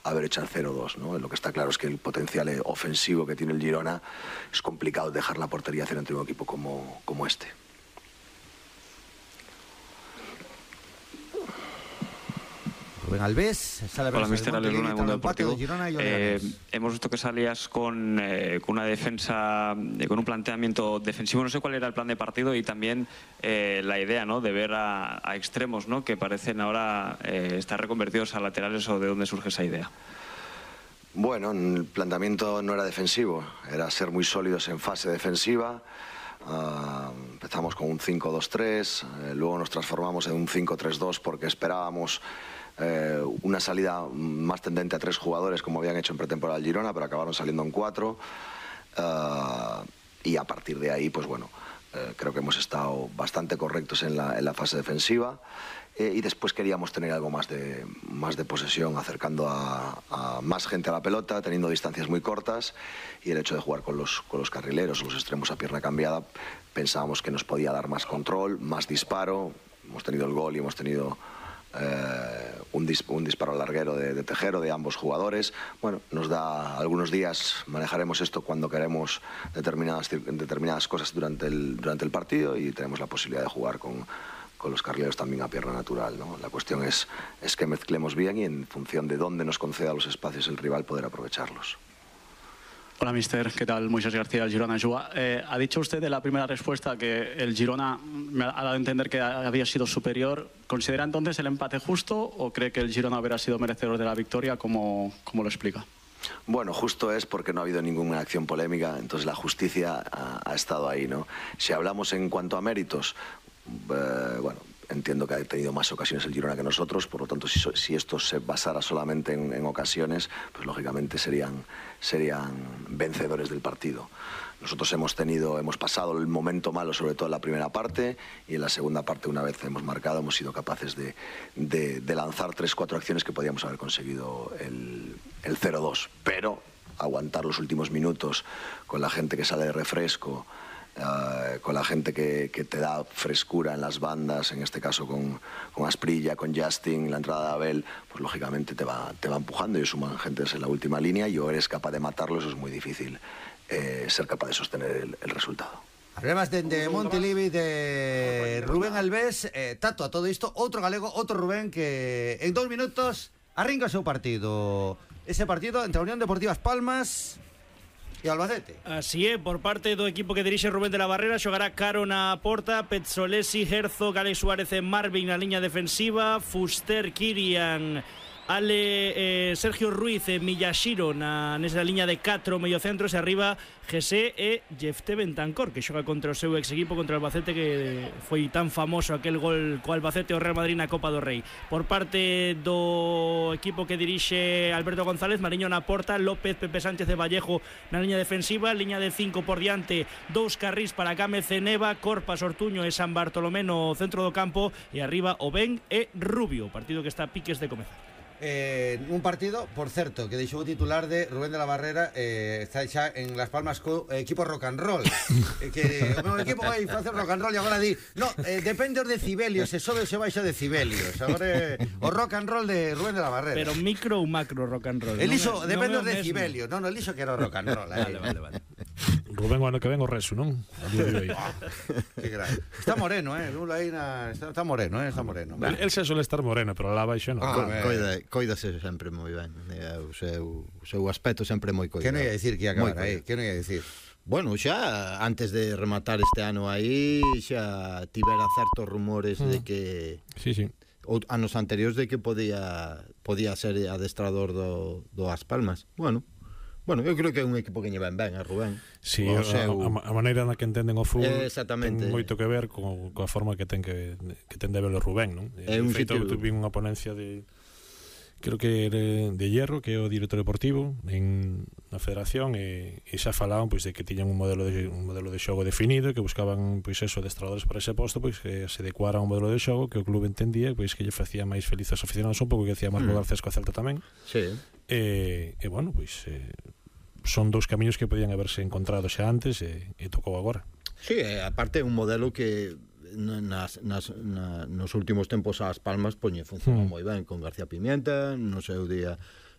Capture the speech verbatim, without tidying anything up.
haber hecho el cero dos, ¿no? Lo que está claro es que el potencial ofensivo que tiene el Girona es complicado dejar la portería cero ante un equipo como, como este. Rubén Alves, hola mister Alex Luna de Mundo Deportivo. Eh, hemos visto que salías con, eh, con una defensa, eh, con un planteamiento defensivo. No sé cuál era el plan de partido y también eh, la idea, ¿no?, de ver a, a extremos, ¿no?, que parecen ahora eh, estar reconvertidos a laterales, o de dónde surge esa idea. Bueno, el planteamiento no era defensivo, era ser muy sólidos en fase defensiva. Uh, empezamos con un cinco dos tres, eh, luego nos transformamos en un cinco tres dos porque esperábamos Eh, una salida más tendente a tres jugadores como habían hecho en pretemporada el Girona, pero acabaron saliendo en cuatro, uh, y a partir de ahí pues bueno, eh, creo que hemos estado bastante correctos en la, en la fase defensiva, eh, y después queríamos tener algo más de, más de posesión, acercando a, a más gente a la pelota, teniendo distancias muy cortas, y el hecho de jugar con los, con los carrileros, los extremos a pierna cambiada, pensábamos que nos podía dar más control, más disparo. Hemos tenido el gol y hemos tenido Eh, un, dis un disparo al larguero de, de Tejero, de ambos jugadores. Bueno, nos da algunos días, manejaremos esto cuando queremos determinadas, determinadas cosas durante el, durante el partido, y tenemos la posibilidad de jugar con, con los carrileros también a pierna natural, ¿no? La cuestión es, es que mezclemos bien y en función de dónde nos conceda los espacios el rival poder aprovecharlos. Hola, mister. ¿Qué tal? Moisés García, del Girona Ayuda. Eh, ha dicho usted en la primera respuesta que el Girona me ha dado a entender que había sido superior. ¿Considera entonces el empate justo o cree que el Girona hubiera sido merecedor de la victoria? ¿Cómo, cómo lo explica? Bueno, justo es porque no ha habido ninguna acción polémica, entonces la justicia ha, ha estado ahí, ¿no? Si hablamos en cuanto a méritos, eh, bueno, entiendo que ha tenido más ocasiones el Girona que nosotros, por lo tanto, si, si esto se basara solamente en, en ocasiones, pues lógicamente serían, serían vencedores del partido. Nosotros hemos tenido, hemos pasado el momento malo, sobre todo en la primera parte, y en la segunda parte, una vez hemos marcado, hemos sido capaces de, de, de lanzar tres, cuatro acciones que podíamos haber conseguido el, el cero dos, pero aguantar los últimos minutos con la gente que sale de refresco, Uh, con la gente que, que te da frescura en las bandas, en este caso con, con Asprilla, con Justin, la entrada de Abel, pues lógicamente te va, te va empujando y suman gente en la última línea, y o eres capaz de matarlo, eso es muy difícil, eh, ser capaz de sostener el, el resultado. Problemas de, de Montilivi, de Rubén Alves, eh, Tato, a todo isto, outro galego, outro Rubén que en dos minutos arrinca o seu partido, ese partido entre a Unión Deportiva As Palmas e Albacete. Así é, por parte do equipo que dirixe Rubén de la Barrera, xogará Caro na porta, Pezzolesi, Herzog, Alex Suárez e Marvin na liña defensiva, Fuster, Kirian, Ale, eh, Sergio Ruiz e Miyashiro na nesa liña de catro mediocentros, e arriba José e Jefte Bentancor, que xoga contra o seu ex equipo, contra o Albacete, que foi tan famoso aquel gol co Albacete o Real Madrid na Copa do Rei. Por parte do equipo que dirixe Alberto González, Mariño na porta, López, Pepe Sánchez e Vallejo na liña defensiva, liña de cinco por diante, dous carrís para Gámez e Neva, Corpas, Ortuño e San Bartolomé no centro do campo, e arriba Oben e Rubio, partido que está a piques de comezar. Eh, un partido, por certo, que deixou o titular de Rubén de la Barrera, eh, está xa en Las Palmas co eh, equipo rock and roll, eh, que o meu equipo vai facer rock and roll e agora di, no, eh, depende os decibelios, se sobe ou se baixa decibelios. Agora eh, o rock and roll de Rubén de la Barrera. Pero micro ou macro rock and roll? El iso, no, depende no os decibelios. No, no, el iso que era o rock and roll. Vale, vale, vale. Rubén o ano que ven o reso, non? Que grande. Está moreno, eh, na... está, está moreno, eh, está moreno. El, el xa suele estar moreno, pero lá baixo non. Ah, Co coida, coidase sempre moi ben. O seu, o seu aspecto sempre moi coidado. Que non ia dicir que ia acabar aí? Que non ia dicir? Bueno, xa antes de rematar este ano aí xa tivera certos rumores mm. de que sí, sí. anos anteriores de que podía podía ser adestrador do, do As Palmas. Bueno, Bueno, eu creo que é un equipo que lle ben ben a Rubén. Sí, a, seu... a, a maneira na que entenden o fútbol eh, ten moito que ver co, coa forma que ten que, que ten de ver o Rubén, non? É un feito, sitio... tuve unha ponencia de creo que de, de Hierro, que é o director deportivo en na federación, e, e xa falaban pois de que tiñan un modelo de un modelo de xogo definido, que buscaban pois eso, adestradores para ese posto, pois que se adecuara a un modelo de xogo que o club entendía, pois que lle facía máis feliz aos aficionados, un pouco que decía Marco mm. Garcés co Celta tamén. Sí. E, e bueno, pois eh, son dous camiños que podían haberse encontrado xa antes e, e tocou agora. Sí, aparte é un modelo que nas, nas, na, nos últimos tempos As Palmas poñe funcionou mm. moi ben con García Pimienta, no seu día